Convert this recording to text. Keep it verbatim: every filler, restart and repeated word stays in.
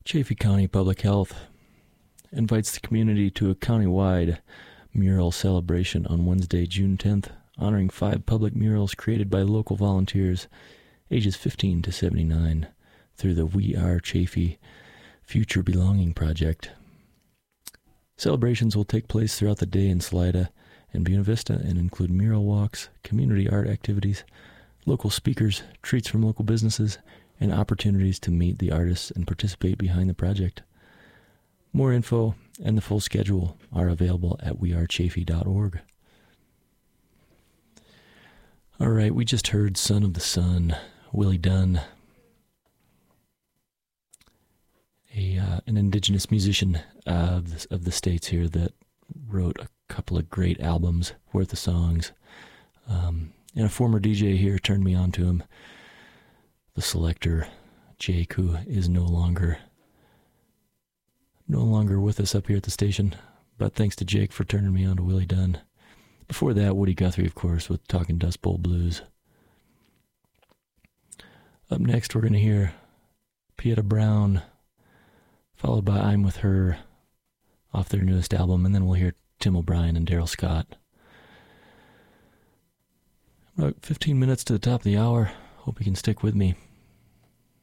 Chaffee County Public Health invites the community to a county-wide mural celebration on Wednesday, June tenth, honoring five public murals created by local volunteers ages fifteen to seventy-nine through the We Are Chaffee Future Belonging Project. Celebrations will take place throughout the day in Salida and Buena Vista and include mural walks, community art activities, local speakers, treats from local businesses, and opportunities to meet the artists and participate behind the project. More info and the full schedule are available at we are chaffee dot org. All right, we just heard Son of the Sun, Willie Dunn, a uh, an indigenous musician of the, of the States here that wrote a couple of great albums worth of songs. Um, and a former D J here turned me on to him, the selector, Jake, who is no longer no longer with us up here at the station. But thanks to Jake for turning me on to Willie Dunn. Before that, Woody Guthrie, of course, with Talking Dust Bowl Blues. Up next, we're going to hear Pieta Brown, followed by I'm With Her, off their newest album, and then we'll hear Tim O'Brien and Daryl Scott. About fifteen minutes to the top of the hour. Hope you can stick with me.